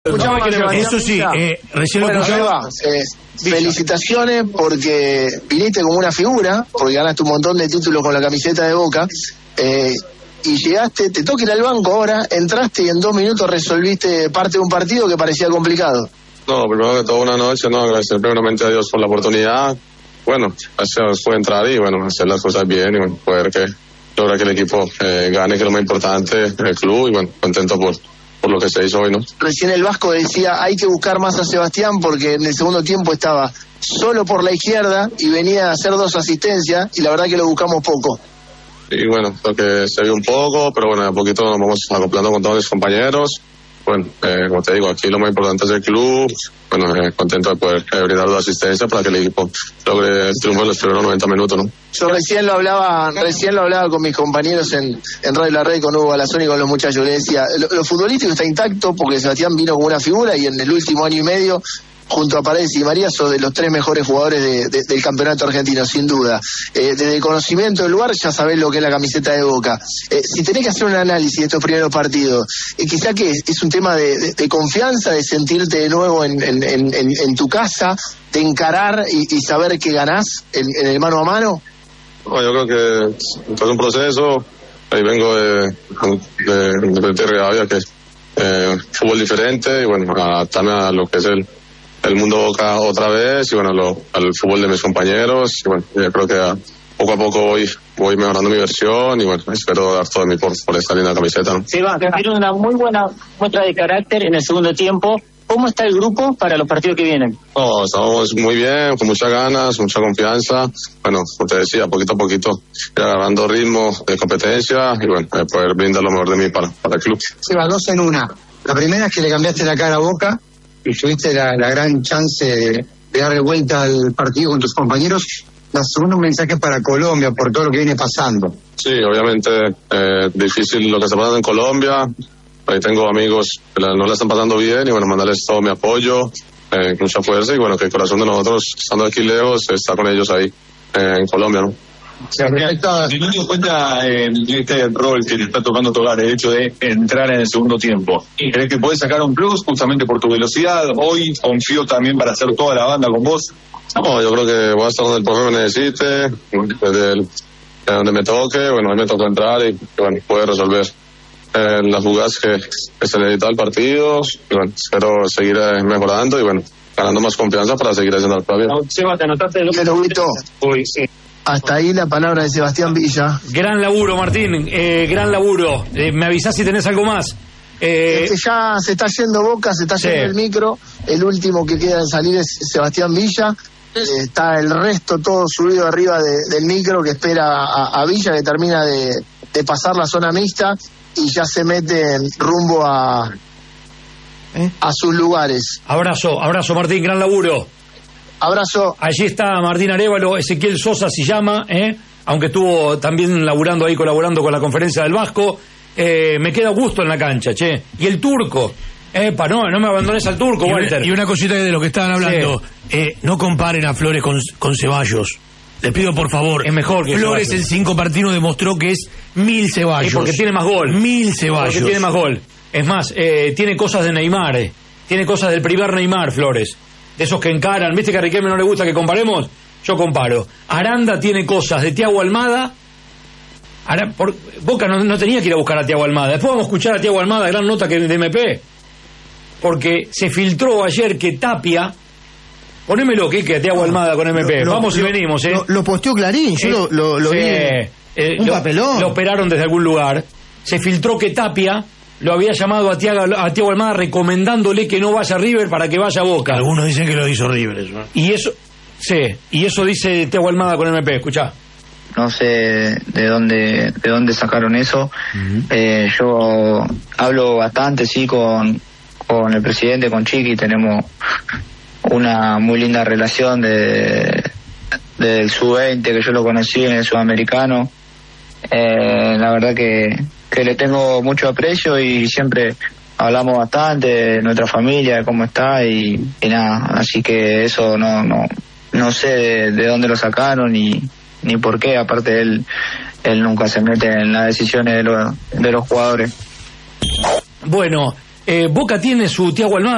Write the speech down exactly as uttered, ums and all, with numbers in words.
Escuchame que le Eso sí, eh, recién bueno, lo escuchaba. eh, felicitaciones porque viniste como una figura, porque ganaste un montón de títulos con la camiseta de Boca, eh, y llegaste, te toca ir al banco ahora, entraste y en dos minutos resolviste parte de un partido que parecía complicado. No, primero que todo, una noche, no, agradecer primeramente a Dios por la oportunidad. Bueno, gracias por entrar y bueno, hacer las cosas bien y bueno, poder que lograr que el equipo eh, gane, que es lo más importante, el club, y bueno, contento por, por lo que se hizo hoy, ¿no? Recién el Vasco decía, hay que buscar más a Sebastián porque en el segundo tiempo estaba solo por la izquierda y venía a hacer dos asistencias y la verdad que lo buscamos poco. Y bueno, creo que se vio un poco, pero bueno, a poquito nos vamos acoplando con todos mis compañeros. Bueno, eh, como te digo, aquí lo más importante es el club. Bueno, eh, contento de poder eh, brindar la asistencia para que el equipo logre el triunfo en los primeros noventa minutos, ¿no? Yo recién lo hablaba, recién lo hablaba con mis compañeros en, en Radio La Red, con Hugo Balazón y con los muchachos. Le decía, lo, lo futbolístico está intacto porque Sebastián vino como una figura y en el último año y medio, junto a Paredes y María, son de los tres mejores jugadores de, de, del campeonato argentino, sin duda. Eh, desde el conocimiento del lugar ya sabés lo que es la camiseta de Boca. Eh, si tenés que hacer un análisis de estos primeros partidos, eh, quizá que es, es un tema de, de, de confianza, de sentirte de nuevo en, en, en, en tu casa, de encarar y, y saber que ganás en, en el mano a mano. No, yo creo que es un proceso. Ahí vengo de, de, de, de Rivadavia, que es eh, fútbol diferente, y bueno, adaptarme a lo que es el el mundo Boca otra vez y bueno, lo, al fútbol de mis compañeros y bueno, yo creo que a, poco a poco voy voy mejorando mi versión y bueno, espero dar todo de mí por, por esta linda camiseta, ¿no? Se va, tiene una muy buena muestra de carácter en el segundo tiempo. ¿Cómo está el grupo para los partidos que vienen? Oh, estamos muy bien, con muchas ganas, mucha confianza. Bueno, como te decía, poquito a poquito ir agarrando ritmo de competencia y bueno, poder brindar lo mejor de mí para, para el club. Se va dos en una. La primera es que le cambiaste la cara a Boca y tuviste la, la gran chance de, de darle vuelta al partido con tus compañeros. La segunda, un mensaje para Colombia por todo lo que viene pasando. Sí, obviamente eh, difícil lo que está pasando en Colombia. Ahí tengo amigos que la, no la están pasando bien y bueno, mandarles todo mi apoyo, eh, mucha fuerza y bueno, que el corazón de nosotros, estando aquí lejos, está con ellos ahí eh, en Colombia, ¿no? Teniendo en cuenta eh, este rol que te está tocando tocar, el hecho de entrar en el segundo tiempo, ¿crees que podés sacar un plus justamente por tu velocidad? Hoy confío también para hacer toda la banda con vos. No, yo creo que voy a estar donde el profe me necesite, desde el, de donde me toque, bueno, a mí me tocó entrar y bueno, poder resolver eh, las jugadas que, que se necesita el partido y bueno, espero seguir eh, mejorando y bueno, ganando más confianza para seguir haciendo el partido. Seba, te anotaste lo que lo gritó. Uy, sí. Hasta ahí la palabra de Sebastián Villa. Gran laburo, Martín, eh, gran laburo. Eh, me avisás si tenés algo más. Eh, es que ya se está yendo Boca, se está sí. yendo el micro. El último que queda en salir es Sebastián Villa. Eh, está el resto todo subido arriba de, del micro que espera a, a Villa, que termina de, de pasar la zona mixta y ya se mete en rumbo a, ¿Eh? a sus lugares. Abrazo, abrazo, Martín, gran laburo. Abrazo. Allí está Martín Arévalo, Ezequiel Sosa se llama, ¿eh? Aunque estuvo también laburando ahí, colaborando con la conferencia del Vasco. Eh, me queda gusto en la cancha, che. Y el turco. Epa, no, no me abandones al turco, y Walter. Una, y una cosita de lo que estaban hablando. Sí. Eh, no comparen a Flores con, con Ceballos. Les pido por favor. Es mejor que Flores Ceballos. En cinco partidos demostró que es mil Ceballos. Es porque tiene más gol. Mil Ceballos. Porque tiene más gol. Es más, eh, tiene cosas de Neymar. Eh. Tiene cosas del primer Neymar, Flores. De esos que encaran. ¿Viste que a Riquelme no le gusta que comparemos? Yo comparo. Aranda tiene cosas de Thiago Almada. Ara, por, Boca no, no tenía que ir a buscar a Thiago Almada. Después vamos a escuchar a Thiago Almada, gran nota que de M P. Porque se filtró ayer que Tapia. Ponémelo, Quique, a Thiago Almada con M P. Lo, vamos lo, y venimos, ¿eh? Lo, lo posteó Clarín, yo eh, lo, lo, lo sí, vi. Eh, un lo, papelón. Lo operaron desde algún lugar. Se filtró que Tapia lo había llamado a Thiago, a Thiago Almada recomendándole que no vaya a River para que vaya a Boca. Algunos dicen que lo hizo River eso. Y eso, sí, y eso dice Thiago Almada con M P, escuchá. No sé de dónde de dónde sacaron eso. Uh-huh. Eh, yo hablo bastante, sí, con, con el presidente, con Chiqui, tenemos una muy linda relación de del sub veinte, que yo lo conocí en el sudamericano. Eh, la verdad que, que le tengo mucho aprecio y siempre hablamos bastante de nuestra familia, de cómo está y, y nada, así que eso no no no sé de, de dónde lo sacaron ni ni por qué, aparte él él nunca se mete en las decisiones de los de los jugadores. Bueno, eh, Boca tiene su Thiago Almada.